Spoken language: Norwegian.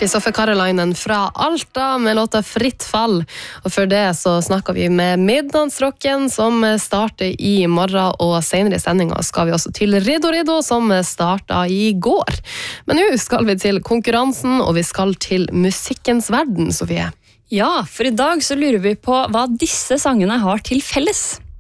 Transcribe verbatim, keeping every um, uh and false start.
Kristoffer Karolainen fra Alta med låta Fritt fall. Og før det så snakket vi med Midnattsrocken som starter i morgen, og senere i sendingen skal vi også til Riddo Riddo som startet i går. Men nå skal vi til konkurransen, og vi skal til musikkens verden, Sofie. Ja, for i dag så lurer vi på hva disse sangene har til felles.